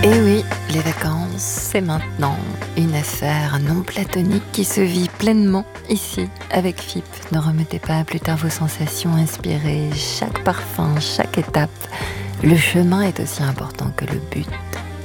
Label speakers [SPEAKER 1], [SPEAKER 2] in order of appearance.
[SPEAKER 1] Et oui, les vacances, c'est maintenant une affaire non platonique qui se vit pleinement ici avec FIP. Ne remettez pas à plus tard vos sensations, inspirez chaque parfum, chaque étape. Le chemin est aussi important que le but.